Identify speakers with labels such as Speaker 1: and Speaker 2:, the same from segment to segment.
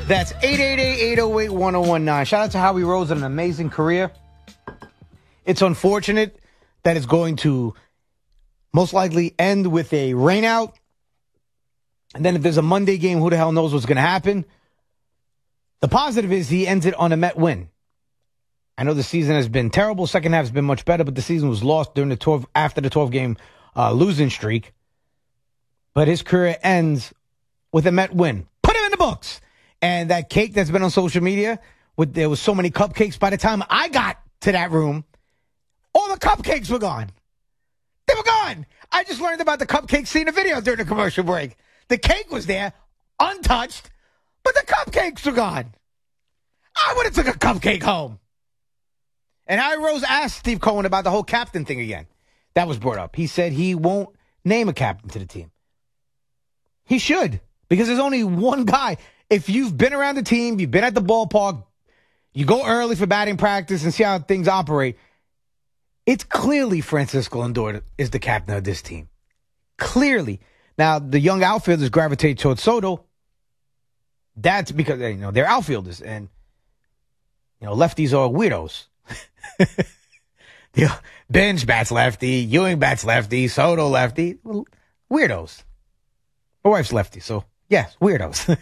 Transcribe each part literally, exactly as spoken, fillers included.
Speaker 1: That's eight eight eight, eight oh eight, one oh one nine. Shout out to Howie Rose on an amazing career. It's unfortunate that it's going to most likely end with a rainout. And then if there's a Monday game, who the hell knows what's going to happen? The positive is he ends it on a Met win. I know the season has been terrible. Second half has been much better, but the season was lost during the twelve after the twelve-game uh, losing streak. But his career ends with a Met win. Put him in the books. And that cake that's been on social media, with there was so many cupcakes. By the time I got to that room, all the cupcakes were gone. They were gone. I just learned about the cupcake scene in the video during the commercial break. The cake was there, untouched, but the cupcakes were gone. I would have took a cupcake home. And Harry Rose asked Steve Cohen about the whole captain thing again. That was brought up. He said he won't name a captain to the team. He should, because there's only one guy. If you've been around the team, you've been at the ballpark, you go early for batting practice and see how things operate, it's clearly Francisco Lindor is the captain of this team. Clearly. Now, the young outfielders gravitate towards Soto. That's because, you know, they're outfielders. And, you know, lefties are weirdos. Yeah, Benj bats lefty, Ewing bats lefty, Soto lefty. Well, weirdos. My wife's lefty, so, yes, weirdos.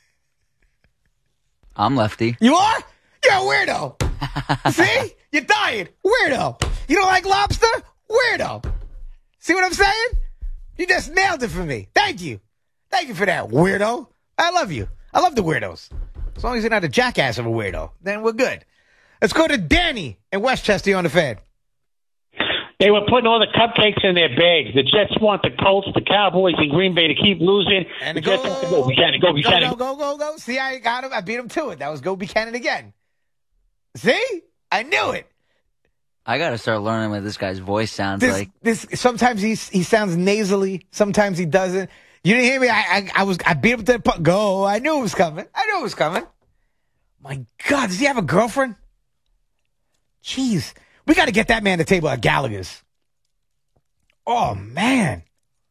Speaker 2: I'm lefty.
Speaker 1: You are? You're a weirdo. See? You're dying. Weirdo. You don't like lobster? Weirdo. See what I'm saying? You just nailed it for me. Thank you. Thank you for that, weirdo. I love you. I love the weirdos. As long as you're not a jackass of a weirdo, then we're good. Let's go to Danny in Westchester on the Fed.
Speaker 3: They were putting all the cupcakes in their bags. The Jets want the Colts, the Cowboys, and Green Bay to keep losing.
Speaker 1: And
Speaker 3: the
Speaker 1: go,
Speaker 3: Jets have to go. Buchanan, go, Buchanan.
Speaker 1: Go, go, go, go, go. See, I got him. I beat him to it. That was go Buchanan again. See? I knew it.
Speaker 2: I got to start learning what this guy's voice sounds
Speaker 1: This,
Speaker 2: like.
Speaker 1: this sometimes he he sounds nasally. Sometimes he doesn't. You didn't hear me. I I, I was I beat him to the pu- go. I knew it was coming. I knew it was coming. My God, does he have a girlfriend? Jeez, we got to get that man to the table at Gallagher's. Oh man,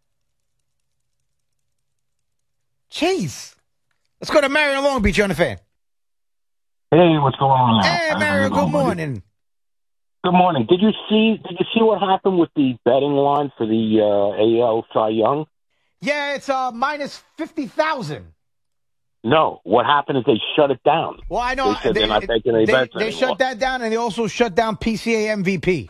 Speaker 1: jeez. Let's go to Mario in Long Beach on the Fan.
Speaker 4: Hey, what's going on?
Speaker 1: Hey, Mario. Good morning.
Speaker 4: Good morning. Did you see? Did you see what happened with the betting line for the uh, A L Cy Young?
Speaker 1: Yeah, it's uh minus fifty thousand.
Speaker 4: No, what happened is they shut it down.
Speaker 1: Well, I know
Speaker 4: They said
Speaker 1: they,
Speaker 4: they're not taking any
Speaker 1: they,
Speaker 4: bets
Speaker 1: they
Speaker 4: anymore.
Speaker 1: shut that down, and they also shut down P C A M V P.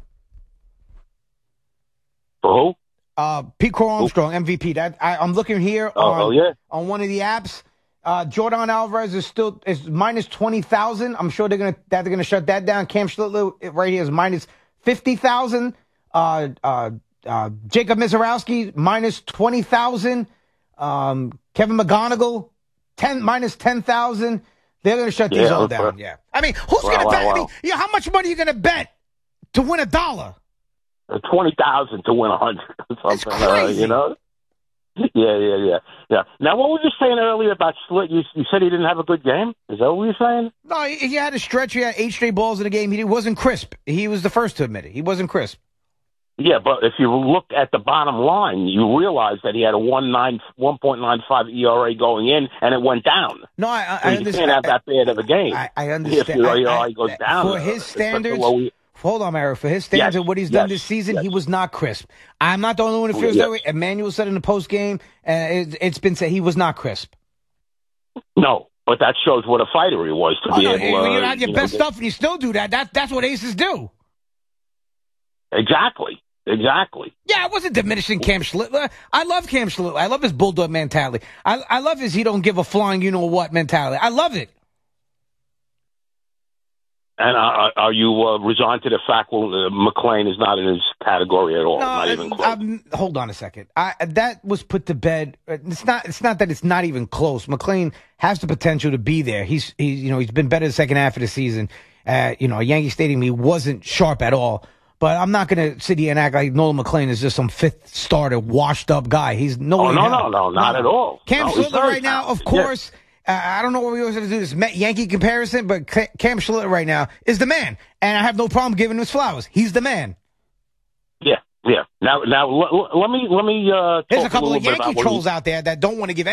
Speaker 4: For who?
Speaker 1: Uh, Pete Crow Armstrong, M V P. That I, I'm looking here
Speaker 4: Oh,
Speaker 1: on
Speaker 4: oh, yeah.
Speaker 1: on one of the apps. Uh, Jordan Alvarez is still is minus twenty thousand. I'm sure they're gonna that they're gonna shut that down. Cam Schlittler right here is minus fifty thousand. Uh, uh, uh, Jacob Mizorowski minus twenty thousand. Um, Kevin McGonigal ten minus ten thousand. They're gonna shut these
Speaker 4: Yeah,
Speaker 1: all
Speaker 4: okay.
Speaker 1: down. Yeah, I mean, who's
Speaker 4: Wow,
Speaker 1: gonna
Speaker 4: wow,
Speaker 1: bet? I
Speaker 4: wow.
Speaker 1: mean, yeah, how much money are you gonna bet to win a dollar?
Speaker 4: Uh, Twenty thousand to win a hundred or
Speaker 1: It's
Speaker 4: something. Uh,
Speaker 1: crazy.
Speaker 4: you know? Yeah, yeah, yeah, yeah. Now, what were you saying earlier about Schlitt? You, you said he didn't have a good game. Is that what you were saying?
Speaker 1: No, he, he had a stretch. He had eight straight balls in the game. He wasn't crisp. He was the first to admit it. He wasn't crisp.
Speaker 4: Yeah, but if you look at the bottom line, you realize that he had a one nine one point nine five E R A going in, and it went down.
Speaker 1: No, I, I,
Speaker 4: So
Speaker 1: I
Speaker 4: you
Speaker 1: understand.
Speaker 4: can't have that bad of a game.
Speaker 1: I, I understand.
Speaker 4: If your E R A
Speaker 1: I- I-
Speaker 4: goes down
Speaker 1: for
Speaker 4: uh,
Speaker 1: his
Speaker 4: it's such a
Speaker 1: standards.
Speaker 4: low E-
Speaker 1: Hold on, Mario. For his standards
Speaker 4: Yes,
Speaker 1: and what he's done
Speaker 4: yes,
Speaker 1: this season,
Speaker 4: yes.
Speaker 1: he was not crisp. I'm not the only one who feels
Speaker 4: Yes.
Speaker 1: that way. Emmanuel said in the post game, uh, it, it's been said he was not crisp.
Speaker 4: No, but that shows what a fighter he was to
Speaker 1: Oh,
Speaker 4: be
Speaker 1: no,
Speaker 4: able.
Speaker 1: when
Speaker 4: Uh,
Speaker 1: you're not your
Speaker 4: you know,
Speaker 1: best stuff and you still do that. That that's what aces do.
Speaker 4: Exactly, exactly.
Speaker 1: Yeah, I wasn't diminishing Cam Schlittler. I love Cam Schlittler. I love his bulldog mentality. I I love his he don't give a flying you know what mentality. I love it.
Speaker 4: And uh, are you uh, resigned to the fact well, uh, McClain is not in his category at all?
Speaker 1: No,
Speaker 4: not even
Speaker 1: uh,
Speaker 4: close.
Speaker 1: um, hold on a second. I, that was put to bed. It's not. It's not that it's not even close. McClain has the potential to be there. He's. He's. You know. He's been better the second half of the season. Uh, you know, at Yankee Stadium, he wasn't sharp at all. But I'm not going to sit here and act like Nolan McClain is just some fifth starter, washed up guy. He's no.
Speaker 4: Oh, no, no, no, not at all.
Speaker 1: Cam
Speaker 4: No, he's
Speaker 1: Schlittler
Speaker 4: very
Speaker 1: right now, of
Speaker 4: talented. Yeah.
Speaker 1: course. Uh, I don't know what we always have to do this Met Yankee comparison, but Ca- Cam Schlittler right now is the man, and I have no problem giving him his flowers. He's the man.
Speaker 4: Yeah, yeah. Now, now, l- l- let me let me. Uh,
Speaker 1: There's
Speaker 4: talk
Speaker 1: a couple
Speaker 4: little
Speaker 1: of
Speaker 4: bit
Speaker 1: Yankee
Speaker 4: about what
Speaker 1: trolls
Speaker 4: he-
Speaker 1: out there that don't want to give